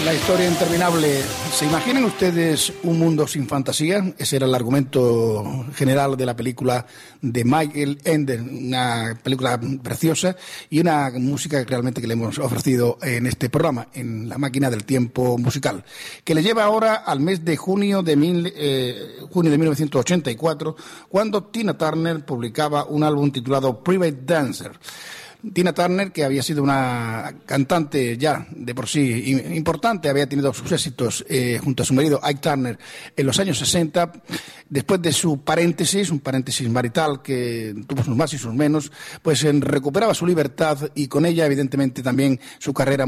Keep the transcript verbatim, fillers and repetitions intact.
La historia interminable. ¿Se imaginan ustedes un mundo sin fantasía? Ese era el argumento general de la película de Michael Ende, una película preciosa y una música que realmente que le hemos ofrecido en este programa, en La Máquina del Tiempo Musical, que le lleva ahora al mes de junio de, mil, eh, junio de mil novecientos ochenta y cuatro, cuando Tina Turner publicaba un álbum titulado Private Dancer. Tina Turner, que había sido una cantante ya de por sí importante, había tenido sus éxitos eh, junto a su marido Ike Turner en los años sesenta, después de su paréntesis, un paréntesis marital que tuvo sus más y sus menos, pues eh, recuperaba su libertad y con ella evidentemente también su carrera